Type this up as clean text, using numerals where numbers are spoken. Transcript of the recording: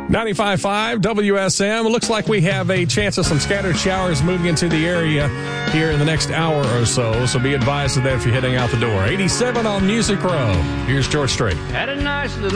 95.5 WSM. It looks like we have a chance of some scattered showers moving into the area here in the next hour or so. So be advised of that if you're heading out the door. 87 on Music Row. Here's George Strait. Had a nice little